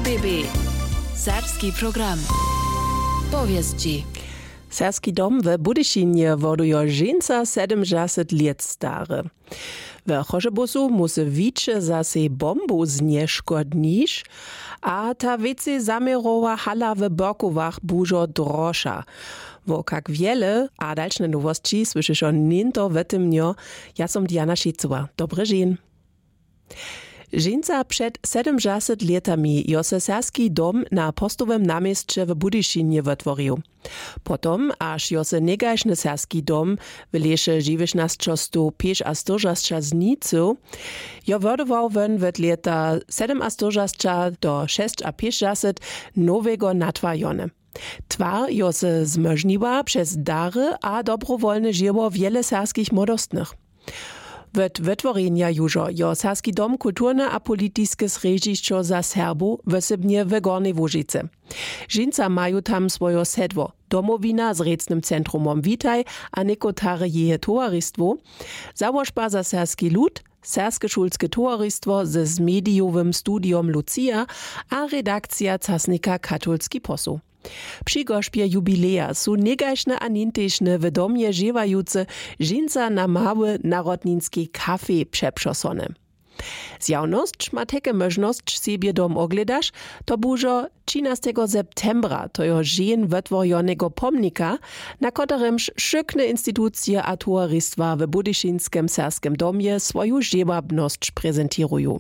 RBB. Serbski program. Povijesti. Serbski dom w Budyšinie wodujo ženca 70 let stare. W Chorzebusu musi wicze za se bombu znieszkodnić, a ta wiece zamierowa hala w Borkowach bużo drosza. Wo kak wiele, a dalsze nowości słyszysz o ninto w tym dniu. Ja som Diana Schizowa. Dobry dzień. Ženca przed 70 latami jo se serski dom na postowym namieście w Budyšinie wytworzył. Potom, aż jo se negašny serski dom w lesie 1905 a 160 jo wodował won w lata 47 do 650 nowego natwajone. Twar jo se zmożniła przez dary a dobrowolne żyło wiele serskich młodostnych. Wot wytworzenia jużo jo serski dom kulturne a politiskie središćo za Serbu wysybnie w Gornej Łużyce. Ženca mają tam swoje sedło, domowina z recnym centrumom Witaj a nekotare jeje towarystwo, założba za serski lud, serskie szulskie towarystwo z mediowym studium Lucia a redakcja casnika Katolski posu. Przy gorzbie jubileja są negašne a nintešne w domie żywajuce ženca na mały narodninski kafe przeprzosone. Zjawność ma takie możność siebie dom ogledasz, to bużo 13 septembra, to jo żen wytworzonego pomnika, na którymż szykne instytucje a towarystwa w Budyšinskim serskim domie swoją żywabność prezentują.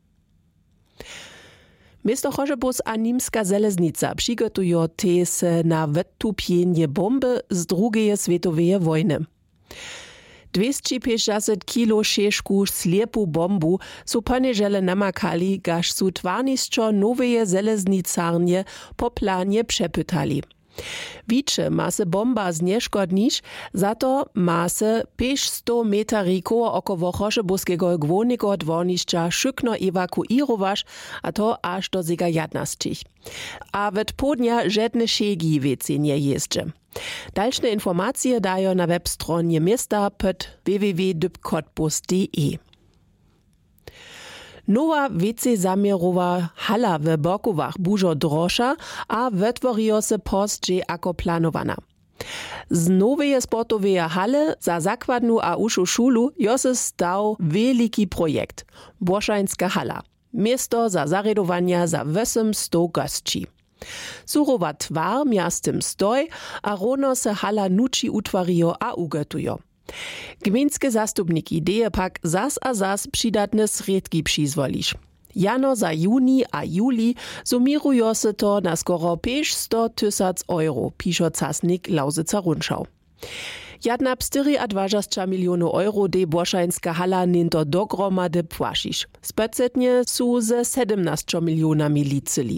Miasto Chorzebus a Nimska Železnica przygotują też na wytupienie bomby z II światowej wojny. 250 kilo szeszku slepу bombu su poniedziele namakali, gaż su twarniszczo noweje železnicarnie po planie przepytali. Wicze ma se bomba znieszkodnić, za to ma se 500 metrów koło około Chorzebuskiego głównego dworniszcza szykno ewakuirować, a to aż do zega 11. A w południa żadne szegi wiece nie jeździ. Dalsze informacje dają na webstronie miasta pod www.dybkotbus.de. Nowa wiece zamierowa hala w Borkowach bużo drosza, a wytworzyło se postdźe ako planowana. Z nowej sportowej hale za zakładnu a uszu szulu jo se stał wielki projekt – Borszańska hala. Miasto za zaredowania za 800 gości. Surowa twar miastem stoj, a rono se hala nuči utwarijo a ugotujo. Gminskie zastupniki deje pak zas a zas přidatne sredki přizvoliš. Jano za juni a juli sumirujo se to na skoro 500 000 euro, pišo casnik Lausica Rundschau. Jadna 24 milionów euro de Borszańska hala ninto dogromady płašiš. Specetnie su ze 17 milionami licyli.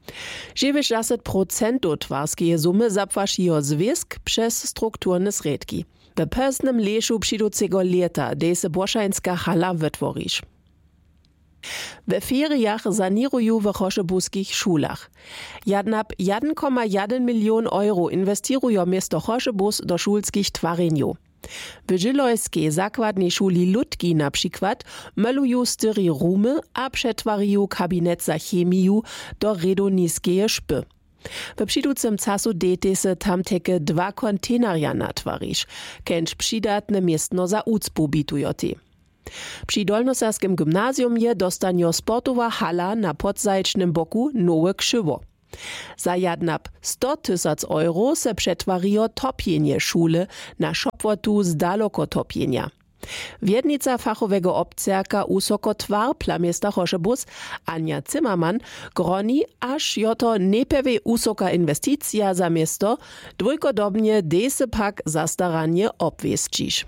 90% twarskie sumy zapłaszijo związk przez strukturne sredki. W pewnym leszu przydącego lata, de se Borszańska hala wytworisz. W feriach sanirują w chorzebuskich szulach. Jadnap 1,1 milion euro inwestują miasto Chorzebus do szulskich twareniów. W żylojskiej zakładnej szuli Ludki na przykład malują styry rumy a przetwariją kabinet za chemię do redoniskiej szpy. W przydłucym czasu dete se tam teke 2 kontenerja natwariš, kenč przydatne miestno za ucpu bitujoty. Przy Dolnosarskim gimnazjumie dostanio sportowa hala na podzajcznym boku nowe krzywo. Za jadnap 100 000 euro se przetwarijo topienie szule na szopwotu z dalokotopienia. Wiednica fachowego obcerka Usokotwar plamiesta Chorzebus Anja Zimmermann groni, aż joto nepewe usoka inwestycja za miasto, dwójkodobnie dese pak zastaranie obwieszczysz.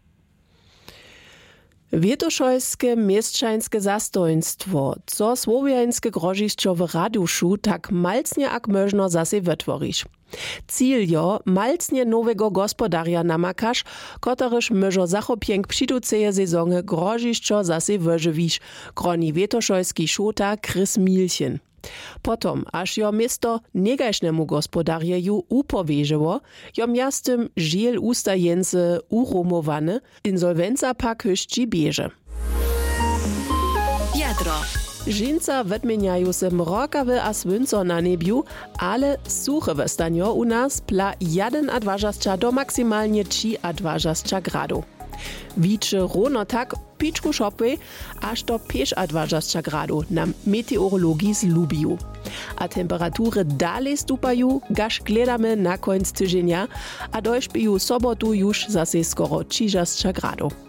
Wietoszojskie mieszczańskie zastojnictwo, co słowiańskie grozišćo w Raduszu tak malcnie jak można zase wytworiš. Cíl jo malcnie nowego gospodarja namakaš, kotoryż myżo zachopienk přiduceje sezonge grozišćo zase wyżywiš, groni wietoszojski szota Chris Milchen. Potom, aż jo miasto negašnemu gospodarjeju upowiedziło, jo miastem žiel ustajence urumowane, insolvenca pak höšći bieže. Jadro. Dżinsa wymieniają się mrokawe a swynco na niebiu, ale suche wystanio u nas pla 1,20 do maksymalnie 3,20 gradu. Wicze równo tak piczku szopy, aż do 5,20 gradu nam meteorologii zlubią. A temperatury dalej stupają, gaż gledamy na końc tydzienia, a dojść biju sobotu już zase skoro 30 gradu.